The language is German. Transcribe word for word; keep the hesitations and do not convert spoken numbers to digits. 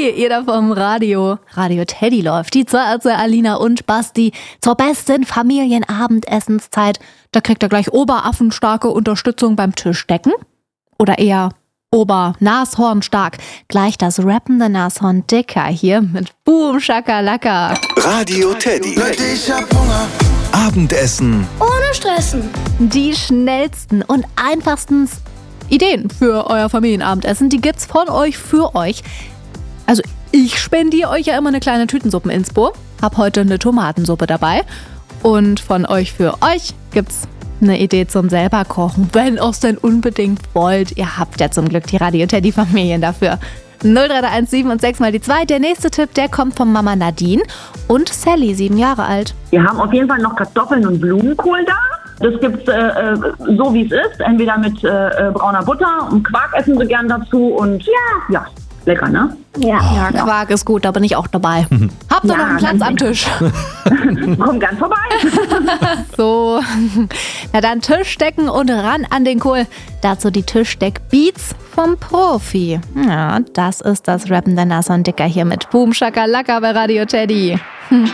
Hi, ihr da vom Radio. Radio Teddy läuft. Die zwei, Alina und Basti, zur besten Familienabendessenszeit. Da kriegt ihr gleich oberaffenstarke Unterstützung beim Tischdecken. Oder eher Ober-Nashornstark. Gleich das rappende Nashorn Dicker hier mit Boom Schakalaka. Radio Teddy. Ich hab Hunger. Abendessen ohne Stressen. Die schnellsten und einfachsten Ideen für euer Familienabendessen, die gibt's von euch für euch. Also ich spendiere euch ja immer eine kleine Tütensuppen-Inspo. Hab heute eine Tomatensuppe dabei. Und von euch für euch gibt's eine Idee zum selber kochen, wenn ihr es denn unbedingt wollt. Ihr habt ja zum Glück die Radio Teddy Familien dafür. null drei eins sieben und sechs mal die zwei. Der nächste Tipp, der kommt von Mama Nadine und Sally, sieben Jahre alt. Wir haben auf jeden Fall noch Kartoffeln und Blumenkohl da. Das gibt's äh, so wie es ist, entweder mit äh, brauner Butter und Quark essen sie gern dazu und ja, ja, lecker, ne? Ja, ja Quark ja. ist gut, da bin ich auch dabei. Habt ihr ja, noch einen Platz am Tisch? Komm gern vorbei. So, na dann Tischdecken und ran an den Kohl. Dazu die Tischdeck-Beats vom Profi. Ja, das ist das rappende Nashorn Dicker hier mit Boom Schakalaka bei Radio Teddy.